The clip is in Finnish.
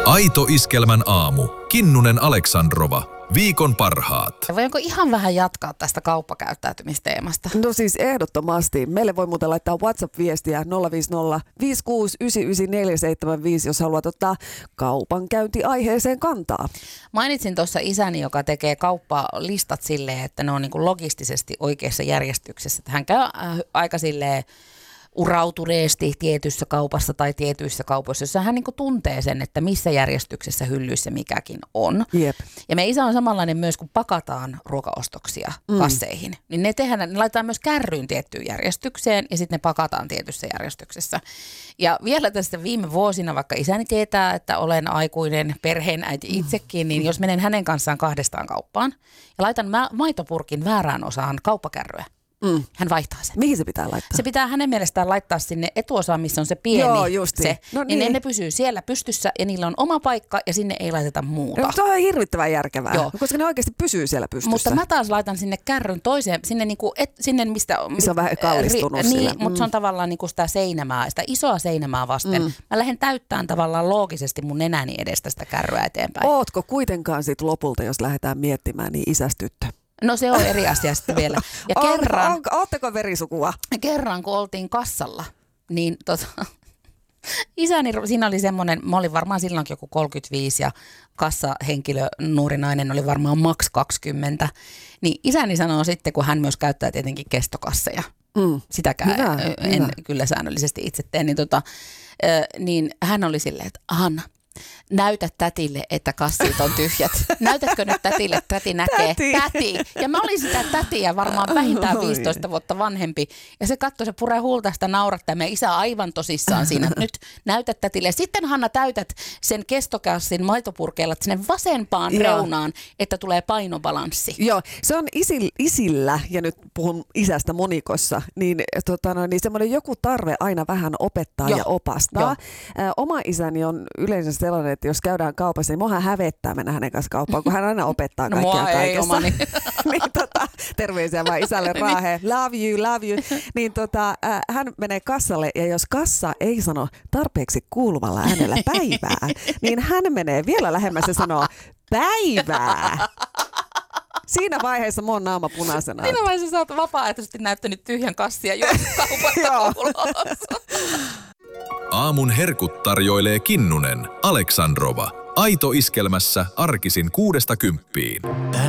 Aito Iskelmän aamu. Kinnunen Aleksandrova. Viikon parhaat. Voinko ihan vähän jatkaa tästä kauppakäyttäytymisteemasta? No siis ehdottomasti. Meille voi muuten laittaa WhatsApp-viestiä 050 5699475, jos haluat ottaa kaupankäyntiaiheeseen kantaa. Mainitsin tuossa isäni, joka tekee kauppalistat silleen, että ne on niin kuin logistisesti oikeassa järjestyksessä. Hän käy aika silleen urautuneesti tietyssä kaupassa tai tietyissä kaupoissa, jossa hän niin kuin tuntee sen, että missä järjestyksessä hyllyissä mikäkin on. Jep. Ja me isä on samanlainen myös, kun pakataan ruokaostoksia kasseihin. Niin ne laitetaan myös kärryyn tiettyyn järjestykseen ja sitten ne pakataan tietyssä järjestyksessä. Ja vielä tästä viime vuosina, vaikka isäni tietää, että olen aikuinen perheenäiti itsekin, niin jos menen hänen kanssaan kahdestaan kauppaan ja laitan maitopurkin väärään osaan kauppakärryä, hän vaihtaa sen. Mihin se pitää laittaa? Se pitää hänen mielestään laittaa sinne etuosaan, missä on se pieni. Joo, justi. Se. No niin ne pysyy siellä pystyssä ja niillä on oma paikka ja sinne ei laiteta muuta. No, se on hirvittävän järkevää, Joo. koska ne oikeasti pysyy siellä pystyssä. Mutta mä taas laitan sinne kärryn toiseen, sinne, niinku, sinne mistä missä on vähän kallistunut sillä. Niin, mutta se on tavallaan niinku sitä seinämää, sitä isoa seinämää vasten. Mä lähden täyttämään tavallaan loogisesti mun nenäni edestä sitä kärryä eteenpäin. Ootko kuitenkaan sit lopulta, jos lähdetään miettimään, niin isästyttö? No se on eri asia sitten vielä. Ja Ootteko verisukua? Kerran kun oltiin kassalla, niin isäni, siinä oli semmoinen, mä olin varmaan silloinkin joku 35 ja kassahenkilö, nuori nainen oli varmaan maks 20. Niin isäni sanoo sitten, kun hän myös käyttää tietenkin kestokasseja. Sitäkään en kyllä säännöllisesti itse tee, niin hän oli silleen, että Hanna, näytä tätille, että kassit on tyhjät. Näytätkö nyt tätille, että täti näkee? Täti. Ja mä olin sitä tätiä varmaan vähintään 15 vuotta vanhempi. Ja se katsoi, se puree huulta naurattaa. Meidän isä aivan tosissaan siinä. Nyt näytä tätille. Sitten Hanna täytät sen kestokassin maitopurkeilla sinne vasempaan reunaan, että tulee painobalanssi. Joo, se on isillä, ja nyt puhun isästä monikossa, niin semmoinen joku tarve aina vähän opettaa ja opastaa. Oma isäni on yleensä sellainen, että jos käydään kaupassa, niin muahan hävettää mennä hänen kanssa kauppaan, kun hän aina opettaa kaikkea kaikessa. Niin, terveisiä vaan isälle Raahe, love you. Niin hän menee kassalle, ja jos kassa ei sano tarpeeksi kuuluvalla äänellä päivää, niin hän menee vielä lähemmäs ja sanoo päivää. Siinä vaiheessa mun naama punaisena. Siinä vaiheessa sä oot vapaaehtoisesti näyttänyt tyhjän kassia juosta kaupasta ulos. Aamun herkut tarjoilee Kinnunen Aleksandrova. Aito Iskelmässä arkisin 6–10.